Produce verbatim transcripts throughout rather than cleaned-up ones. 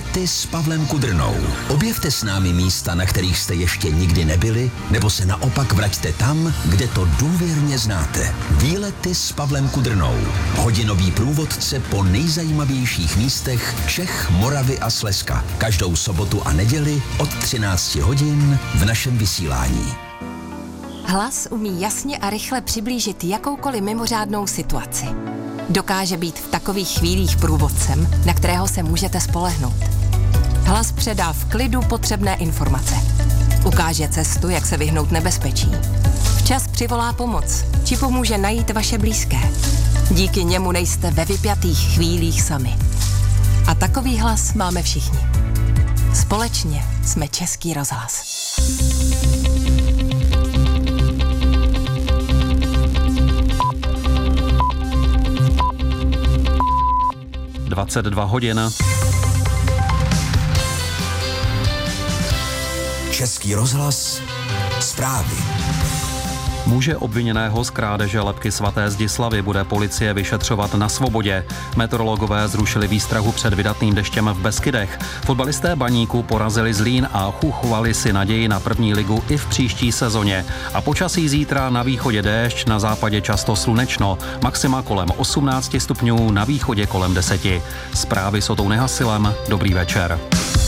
Výlety s Pavlem Kudrnou. Objevte s námi místa, na kterých jste ještě nikdy nebyli, nebo se naopak vraťte tam, kde to důvěrně znáte. Výlety s Pavlem Kudrnou. Hodinový průvodce po nejzajímavějších místech Čech, Moravy a Slezska. Každou sobotu a neděli od třinácti hodin v našem vysílání. Hlas umí jasně a rychle přiblížit jakoukoliv mimořádnou situaci. Dokáže být v takových chvílích průvodcem, na kterého se můžete spolehnout. Hlas předá v klidu potřebné informace. Ukáže cestu, jak se vyhnout nebezpečí. Včas přivolá pomoc, či pomůže najít vaše blízké. Díky němu nejste ve vypjatých chvílích sami. A takový hlas máme všichni. Společně jsme Český rozhlas. dvacet dva hodin. Český rozhlas. Zprávy. Muže obviněného z krádeže lebky svaté Zdislavy bude policie vyšetřovat na svobodě. Meteorologové zrušili výstrahu před vydatným deštěm v Beskydech. Fotbalisté Baníku porazili Zlín a chuchovali si naději na první ligu i v příští sezóně. A počasí zítra: na východě déšť, na západě často slunečno. Maxima kolem osmnáct stupňů, na východě kolem deseti. Zprávy s Otou Nehasilem. Dobrý večer.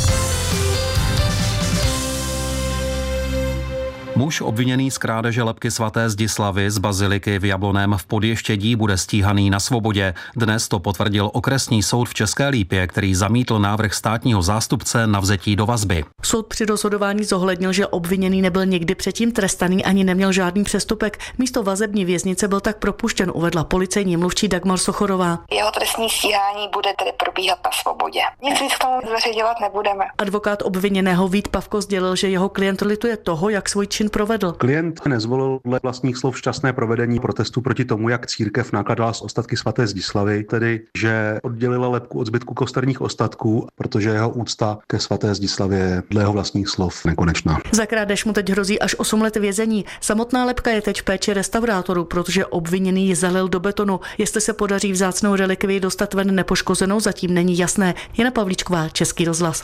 Muž obviněný z krádeže lebky svaté Zdislavy z baziliky v Jablonném v Podještědí bude stíhaný na svobodě. Dnes to potvrdil okresní soud v České Lípě, který zamítl návrh státního zástupce na vzetí do vazby. Soud při rozhodování zohlednil, že obviněný nebyl nikdy předtím trestaný ani neměl žádný přestupek. Místo vazební věznice byl tak propuštěn, uvedla policejní mluvčí Dagmar Sochorová. Jeho trestní stíhání bude tedy probíhat na svobodě. Nic víc k tomu zveřejňovat nebudeme. Advokát obviněného Vít Pavko sdělil, že jeho klient lituje toho, jak svůj čin provedl. Klient nezvolil dle vlastních slov šťastné provedení protestu proti tomu, jak církev nakladala s ostatky svaté Zdislavy, tedy že oddělila lebku od zbytku kosterních ostatků, protože jeho úcta ke svaté Zdislavě je dle jeho vlastních slov nekonečná. Za krádež mu teď hrozí až osm let vězení. Samotná lebka je teď v péči restaurátorů, protože obviněný ji zalil do betonu. Jestli se podaří vzácnou relikvii dostat ven nepoškozenou, zatím není jasné. Jana Pavlíčková, Český rozhlas.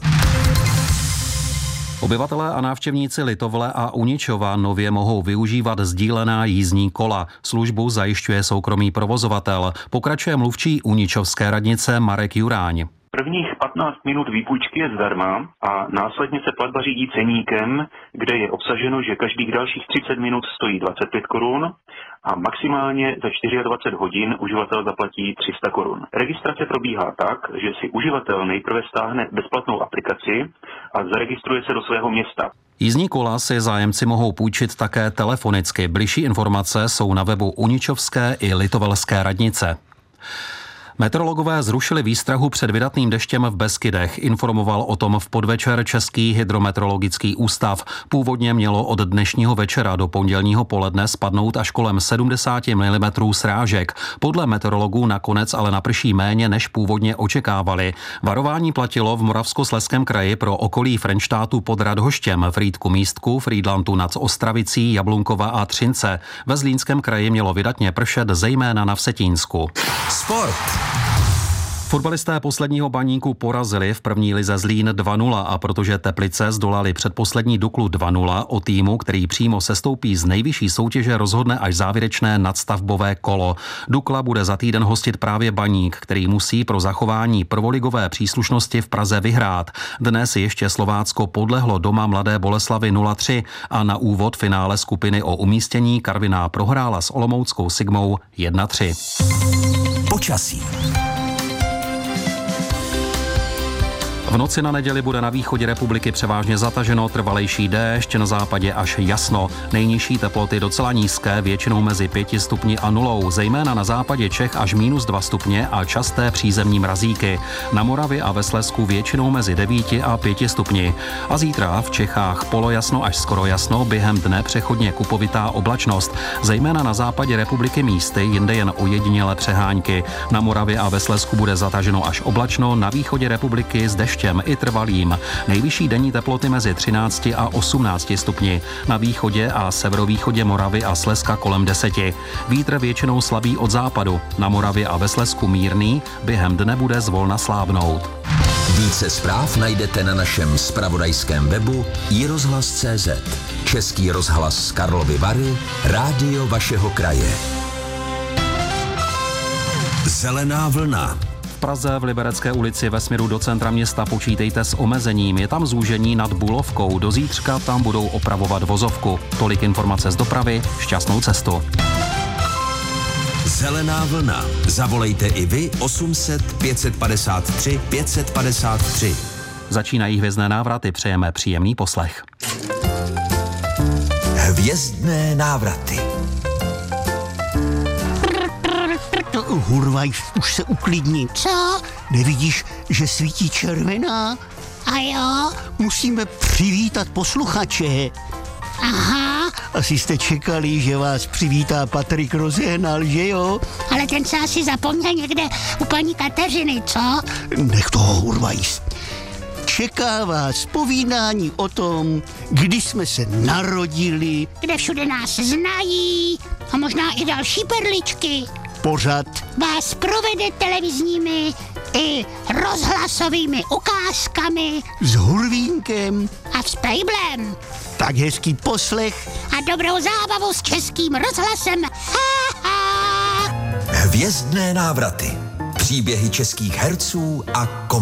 Obyvatelé a návštěvníci Litovle a Uničova nově mohou využívat sdílená jízdní kola. Službu zajišťuje soukromý provozovatel. Pokračuje mluvčí uničovské radnice Marek Juráň. Prvních patnáct minut výpůjčky je zdarma a následně se platba řídí ceníkem, kde je obsaženo, že každých dalších třicet minut stojí dvacet pět korun a maximálně za dvacet čtyři hodin uživatel zaplatí tři sta korun. Registrace probíhá tak, že si uživatel nejprve stáhne bezplatnou aplikaci a zaregistruje se do svého města. Jízdní kola si zájemci mohou půjčit také telefonicky. Bližší informace jsou na webu Uničovské i Litovelské radnice. Meteorologové zrušili výstrahu před vydatným deštěm v Beskydech. Informoval o tom v podvečer Český hydrometeorologický ústav. Původně mělo od dnešního večera do pondělního poledne spadnout až kolem sedmdesát milimetrů srážek. Podle meteorologů nakonec ale naprší méně, než původně očekávali. Varování platilo v Moravskoslezském kraji pro okolí Frenštátu pod Radhoštěm, Frýdku Místku, Frýdlantu nad Ostravicí, Jablunkova a Třince. Ve Zlínském kraji mělo vydatně pršet zejména na Vsetínsku. Sport. Fotbalisté posledního Baníku porazili v první lize Zlín dva nula a protože Teplice zdolali předposlední Duklu dva nula, o týmu, který přímo sestoupí z nejvyšší soutěže, rozhodne až závěrečné nadstavbové kolo. Dukla bude za týden hostit právě Baník, který musí pro zachování prvoligové příslušnosti v Praze vyhrát. Dnes ještě Slovácko podlehlo doma Mladé Boleslavi nula tři a na úvod finále skupiny o umístění Karviná prohrála s olomouckou Sigmou jedna tři. Počasí. V noci na neděli bude na východě republiky převážně zataženo, trvalejší déšť, na západě až jasno. Nejnižší teploty docela nízké, většinou mezi pěti stupni a nulou, zejména na západě Čech až minus dva stupně a časté přízemní mrazíky. Na Moravě a ve Slezsku většinou mezi devíti a pěti stupni. A zítra v Čechách polojasno až skoro jasno, během dne přechodně kupovitá oblačnost, zejména na západě republiky místy, jinde jen ojedinělé přehánky. Na Moravě a ve Slezsku bude zataženo až oblačno, na východě republiky s deštěm i trvalým. Nejvyšší denní teploty mezi třinácti a osmnácti stupni. Na východě a severovýchodě Moravy a Slezska kolem deseti. Vítr většinou slabý od západu. Na Moravě a ve Slezsku mírný, během dne bude zvolna slábnout. Více zpráv najdete na našem zpravodajském webu i rozhlas tečka cé zet. Český rozhlas z Karlovy Vary, rádio vašeho kraje. Zelená vlna. V Praze v Liberecké ulici ve směru do centra města počítejte s omezením. Je tam zúžení nad Bulovkou. Do zítřka tam budou opravovat vozovku. Tolik informace z dopravy. Šťastnou cestu. Zelená vlna. Zavolejte i vy osm set pět set padesát tři pět set padesát tři. Začínají hvězdné návraty. Přejeme příjemný poslech. Hvězdné návraty. Hurvaj, už se uklidni. Co? Nevidíš, že svítí červená? A jo? Musíme přivítat posluchače. Aha. Asi jste čekali, že vás přivítá Patrik Rozehnal, že jo? Ale ten se asi zapomněl někde u paní Kateřiny, co? Nech toho, Hurvajs. Čeká vás povídání o tom, kdy jsme se narodili. Kde všude nás znají a možná i další perličky. Pořad Vás provede televizními i rozhlasovými ukázkami s Hurvínkem a s Pejblem. tak hezký poslech A dobrou zábavu s Českým rozhlasem. Ha, ha. Hvězdné návraty. Příběhy českých herců a kom